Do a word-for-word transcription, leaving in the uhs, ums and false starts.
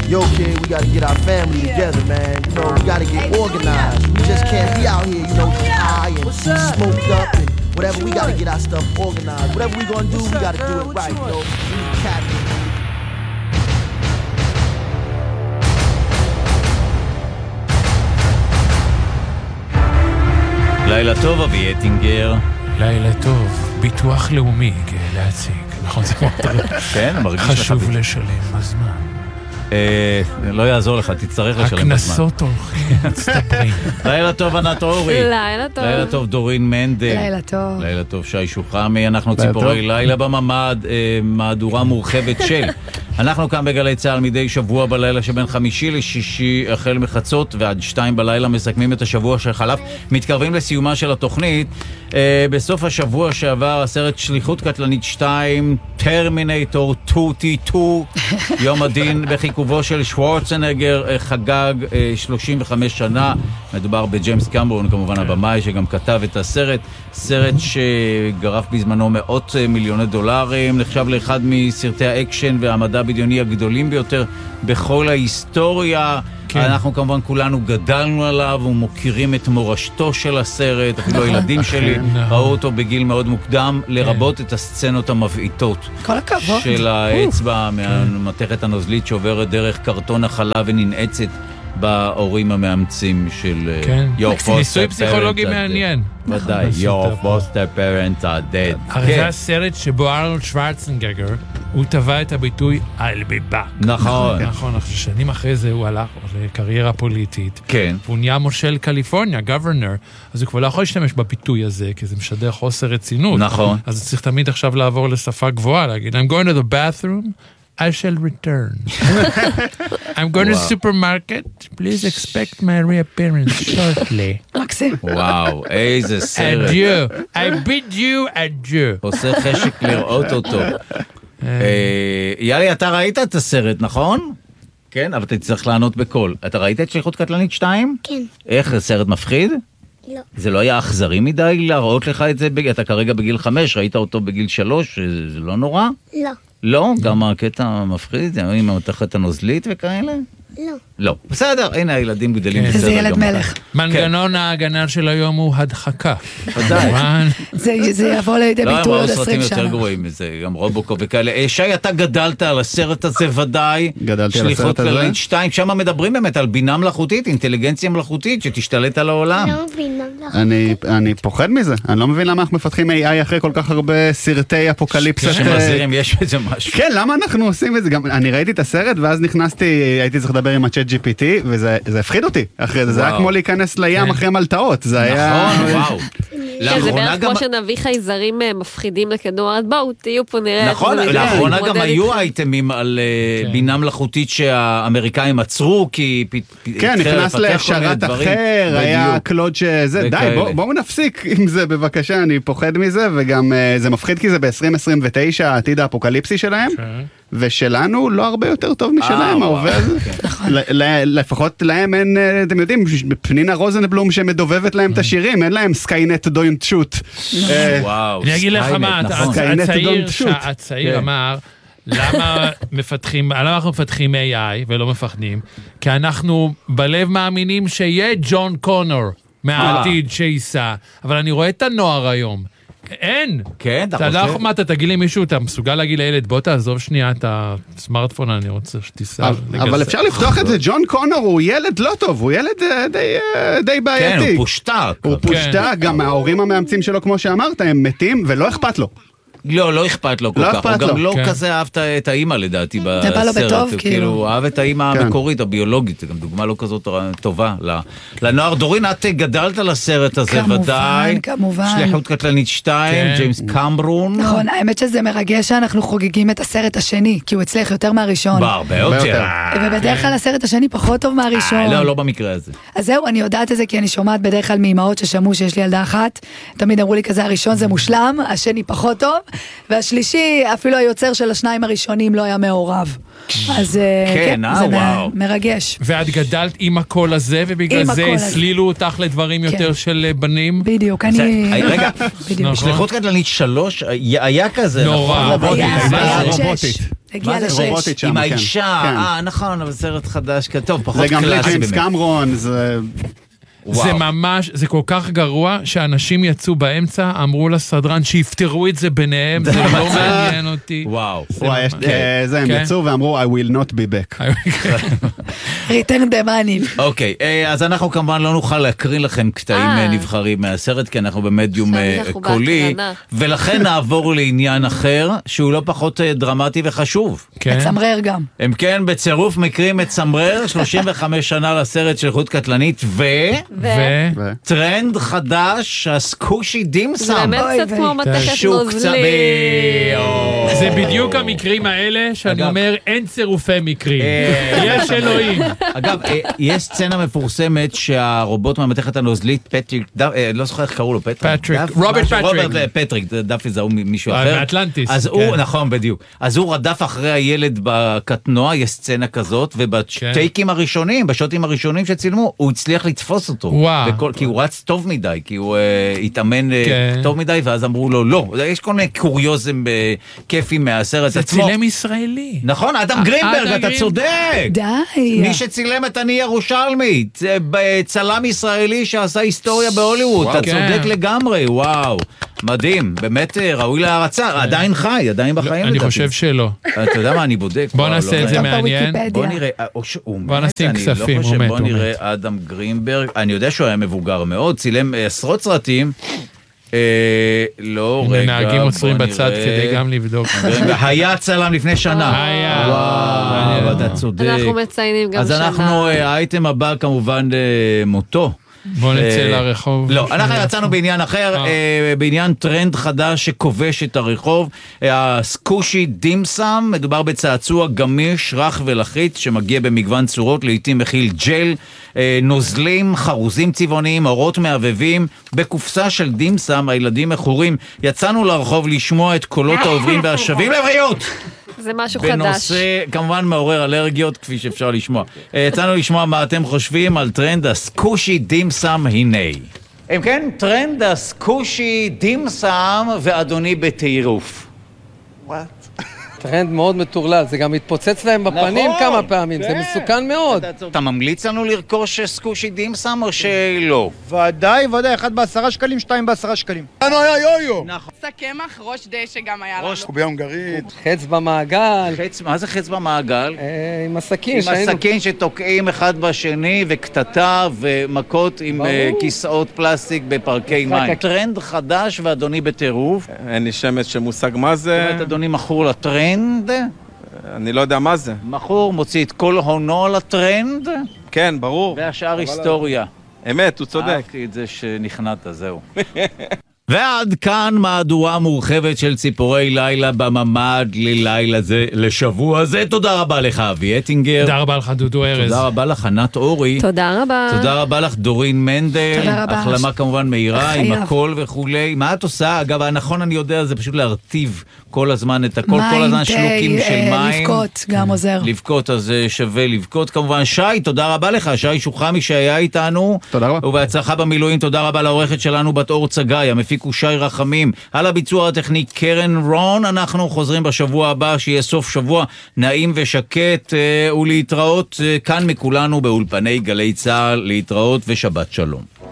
yo kid, we gotta get our family together, man. You know, we gotta get organized. We just can't be out here, you know, high and smoked up and whatever. We gotta get our stuff organized. Whatever we gonna do, we gotta do it right, yo. We need captain. לילה טוב, אבי אטינגר. לילה טוב, ביטוח לאומי גאה להציג. נכון, זה מאוד כן, מרגיש לך חשוב לשלם בזמן. לא יעזור לך, תצטרך לשלם בזמן. הכנסות הולכים, מצטברים. לילה טוב, ענת אורי. לילה טוב. לילה טוב, דורין מנדל. לילה טוב. לילה טוב, שי שוחמי. אנחנו ציפורי לילה בממד, מהדורה מורחבת של. אנחנו כאן בגלי צהל מדי שבוע בלילה שבין חמישי לשישי, החל מחצות ועד שתיים בלילה, מסכמים את השבוע שחלף. מתקרבים לסיומה של התוכנית. בסוף השבוע שעבר, הסרט שליחות קטלנית שתיים, טרמינטור שתיים טי שתיים, יום הדין בחיכובו של שוורצנגר, חגג שלושים וחמש שנה. מדובר בג'יימס קמרון, כמובן הבמאי שגם כתב את הסרט. סרט שגרף בזמנו מאות מיליוני דולרים, נחשב לאחד מסרטי האקשן והמדע בדיוני הגדולים ביותר בכל ההיסטוריה. כן. אנחנו כמובן כולנו גדלנו עליו ומוכירים את מורשתו של הסרט, אפילו הילדים שלי ראו אותו בגיל מאוד מוקדם, לרבות את הסצנות המבעיטות של האצבע מהמתכת הנוזלית שעוברת דרך קרטון החלב וננעצת בהורים המאמצים של your ניסוי פסיכולוגי מעניין. ודאי, your foster parents are dead. הרי זה הסרט שבו ארנולד שוורצנגר הוא טבע את הביטוי I'll be back. נכון. נכון, שנים אחרי זה הוא הלך לקריירה פוליטית. כן. והוא נהיה מושל קליפורניה, גוורנר, אז הוא כבר לא יכול להשתמש בביטוי הזה, כי זה משדר חוסר רצינות. נכון. אז צריך תמיד עכשיו לעבור לשפה גבוהה, להגיד, I'm going to the bathroom, I shall return. I'm going to the supermarket. Please expect my reappearance shortly. מקסים. וואו, איזה סרט. Adieu. I bid you adieu. עושה חשק לראות אותו. יאלי, אתה ראית את הסרט, נכון? כן, אבל אתה צריך לענות בקול. אתה ראית את שליחות קטלנית שתיים? כן. איך, זה סרט מפחיד? לא. זה לא היה אכזרי מדי להראות לך את זה? אתה כרגע בגיל חמש, ראית אותו בגיל שלוש, זה לא נורא? לא. לא? גם הקטע מפחיד, עם המתכת הנוזלית וכאלה? לא. לא. בסדר, הנה הילדים גדלים. זה ילד מלך. מנגנון ההגנה של היום הוא הדחקה. ודאי. זה יבוא לידי ביטוי עוד עשרים שנה. לא, הם יותר גרועים מזה, גם רובוקו וכאלה. שי, אתה גדלת על הסרט הזה ודאי. גדלתי על הסרט הזה. שליחות שתיים, שם מדברים באמת על בינה מלאכותית, אינטליגנציה מלאכותית, שתשתלט על העולם. לא בינה מלאכותית. אני פוחד מזה. אני לא מבין למה אנחנו מפתחים איי איי אחרי כל כך הרבה סרטי אפוקליפסה. שמזהירים, יש בזה משהו. כן, למה אנחנו עושים את זה? אני ראיתי את הסרט, ואז נכנסתי, הייתי צריך לדבר עם הצ'אט ג'י פי טי, וזה הפחיד אותי. אחרי זה, זה היה כמו להיכנס לים אחרי מלטאות. זה היה... נכון, וואו. זה בערך כמו שנביא חייזרים מפחידים לכדור הארץ, בואו, תהיו פה נראה. נכון, לאחרונה גם היו אייטמים על בינה מלאכותית שהאמריקאים עצרו, כי... כן, נכנס לשרת אחר, היה קלוד שזה, די, בואו נפסיק עם זה בבקשה, אני פוחד מזה, וגם זה מפחיד כי זה ב-עשרים עשרים ותשע, העתיד האפוקליפסי שלהם, ושלנו לא הרבה יותר טוב משלהם, העובד. לפחות להם אין, אתם יודעים, פנינה רוזנבלום שמדובבת להם את השירים, אין להם סקיינט דונט שוט. אני אגיד לך מה, הצעיר אמר, למה מפתחים, למה אנחנו מפתחים איי איי ולא מפחדים? כי אנחנו בלב מאמינים שיהיה ג'ון קונור מהעתיד שייסע, אבל אני רואה את הנוער היום. אין. כן, אתה חושב? אתה, מה, אתה תגיד לי מישהו, אתה מסוגל להגיד לילד, בוא תעזוב שנייה את הסמארטפון, אני רוצה שתיסע. אבל אפשר לפתוח את זה, ג'ון קונור הוא ילד לא טוב, הוא ילד די בעייתי. כן, הוא פושטק. הוא פושטק, גם ההורים המאמצים שלו, כמו שאמרת, הם מתים ולא אכפת לו. לא, לא אכפת לו כל כך. הוא גם לא כזה אהב את האמא לדעתי בסרט. זה בא לו בטוב, כאילו. הוא אהב את האמא המקורית, הביולוגית, זה גם דוגמה לא כזאת טובה לנוער. דורין, את גדלת על הסרט הזה ודאי. כמובן, כמובן. שליחות קטלנית שתיים, ג'יימס קמרון. נכון, האמת שזה מרגש שאנחנו חוגגים את הסרט השני, כי הוא הצליח יותר מהראשון. בהרבה יותר. ובדרך כלל הסרט השני פחות טוב מהראשון. לא, לא במקרה הזה. אז זהו, אני יודעת את זה, כי אני שומעת בדרך כלל מאמהות ששמעו שיש לי ילדה אחת. תמיד אמרו לי כזה, הראשון זה מושלם, השני פחות טוב. והשלישי, אפילו היוצר של השניים הראשונים לא היה מעורב. אז כן, זה מרגש. ואת גדלת עם הקול הזה, ובגלל זה הסלילו אותך לדברים יותר של בנים? בדיוק, אני... רגע, שליחות קטלנית שלוש, היה כזה, נורא, רובוטית. הגיע לשש. רובוטית שם, עם כן. האישה, אה, נכון, אבל סרט חדש, טוב, פחות זה גם בלי קלאסי ג'יימס באמת. קמרון, זה... זה ממש, זה כל כך גרוע, שאנשים יצאו באמצע, אמרו לסדרן שיפתרו את זה ביניהם, זה לא מעניין אותי. וואו. וואי, יש- אה, זה, הם כן. יצאו ואמרו, I will not be back. return the money. אוקיי, אה, אז אנחנו כמובן לא נוכל להקרין לכם קטעים אה. אה, נבחרים מהסרט, כי אנחנו במדיום עכשיו אה, אנחנו קולי, בהקרנה. ולכן נעבור לעניין אחר, שהוא לא פחות אה, דרמטי וחשוב. כן. מצמרר גם. הם כן, בצירוף מקרים מצמרר, שלושים וחמש שנה לסרט של חוט קטלנית, ו... ו... ו- טרנד חדש, הסקושי דימסם. זה באמת אוי, קצת ו- כמו מתכת שוק קצת נוזלי. ב... זה בדיוק המקרים האלה, שאני אגב- אומר, אין צירופי מקרים. אה, יש אלוהים. אגב, אה, יש סצנה מפורסמת שהרובוט מהמתכת הנוזלית, פטריק, דף- אה, לא זוכר איך קראו לו, פטריק. פטריק, דף- רוברט משהו, פטריק. רוברט פטריק, דפי זה הוא מישהו אה, אחר. מאטלנטיס, אז כן. הוא, נכון, בדיוק. אז הוא רדף אחרי הילד בקטנוע, יש סצנה כזאת, ובטייקים הראשונים, בשוטים הראשונים שצילמו, הוא הצליח לתפוס אותו. וואו. בכל- כי הוא רץ טוב מדי, כי הוא אה, התאמן אה, כן. טוב מדי, ואז אמרו לו, לא. יש כל מיני קוריוזים אה, כיפים מהסרט זה עצמו. צילם ישראלי. נכון, אדם אה, גרינברג, אדם אתה גרינברג. צודק. די. מי שצילם את אני ירושלמי, זה ב- צלם ישראלי שעשה היסטוריה בהוליווד, אתה כן. צודק לגמרי, וואו, מדהים, באמת אה, ראוי להערצה, עדיין חי, עדיין בחיים. אני לדעתי. חושב שלא. אתה יודע מה, אני בודק. בוא וואו, נעשה לא את זה ראיתי. מעניין. בוויקיפדיה. בוא נראה, אה, או ש- הוא בוא מת, נשים אני כספים, לא הוא חושב, מת, בוא הוא נראה מת. אדם גרינברג, אני יודע שהוא היה מבוגר מאוד, צילם אה, עשרות סרטים, אה, לא, רגע, נהגים עוצרים בוא בצד נראה. כדי גם לבדוק. היה צלם לפני שנה. היה. וואו, מעניין. אתה צודק. אנחנו מציינים גם אז שנה. אנחנו, אה, האייטם הבא כמובן אה, מותו. בוא נצא אה, לרחוב. לא, אנחנו יצאנו בעניין אחר, אה. אה, בעניין טרנד חדש שכובש את הרחוב, אה, הסקושי דימסם, מדובר בצעצוע גמיש, רך ולחיץ, שמגיע במגוון צורות, לעתים מכיל ג'ל, אה, נוזלים, חרוזים צבעוניים, אורות מעבבים, בקופסה של דימסם, הילדים מכורים. יצאנו לרחוב לשמוע את קולות העוברים והשבים לבריאות! זה משהו חדש. בנושא כמובן מעורר אלרגיות, כפי שאפשר לשמוע. אה, יצאנו לשמוע מה אתם חושבים על טרנד הסקושי דימסם הנה. אם כן, טרנד הסקושי דימסם ואדוני בטירוף. טרנד מאוד מטורלל, זה גם מתפוצץ להם בפנים נכון, כמה פעמים, זה כן. מסוכן מאוד. אתה ממליץ לנו לרכוש סקושי דימסם או שלא? ודאי, ודאי, אחד בעשרה שקלים, שתיים בעשרה שקלים. לנו היה יו-יו! קמח, ראש דשא גם היה לנו. ראש קובייה הונגרית. חץ במעגל, חץ, מה זה חץ במעגל? אה, עם הסכין עם שהיינו... הסכין שתוקעים אחד בשני וקטטה ומכות עם ברור. אה, כיסאות פלסטיק בפארקי משחק מים. הכ- טרנד חדש ואדוני בטירוף. אין לי שמץ של מושג מה זאת זה, אומרת, אדוני מכור לטרנד, אני לא יודע מה זה. מכור מוציא את כל הונו לטרנד, כן, ברור. והשאר היסטוריה. אמת, הוא צודק. אהבתי את זה שנכנעת, זהו. ועד כאן מהדורה מורחבת של ציפורי לילה בממד ללילה זה, לשבוע זה. תודה רבה לך, אבי אטינגר. תודה רבה לך, דודו ארז. תודה רבה לך, ענת אורי. תודה רבה. תודה רבה לך, דורין מנדל. תודה רבה. החלמה כמובן מהירה, עם חייב. הכל וכולי. מה את עושה? אגב, הנכון אני יודע, זה פשוט להרטיב כל הזמן את הכל, כל הזמן מים, תה, שלוקים של אה, מים. לבכות, גם עוזר. לבכות, אז אה, שווה לבכות. כמובן, שי, תודה רבה לך, שי שוחמי שהיה איתנו. תודה רבה. ובהצלחה במילואים, תודה רבה לעורכת שלנו בת אור צגי, המפיק הוא שי רחמים, על הביצוע הטכני קרן רון. אנחנו חוזרים בשבוע הבא, שיהיה סוף שבוע נעים ושקט, אה, ולהתראות אה, כאן מכולנו באולפני גלי צהל, להתראות ושבת שלום.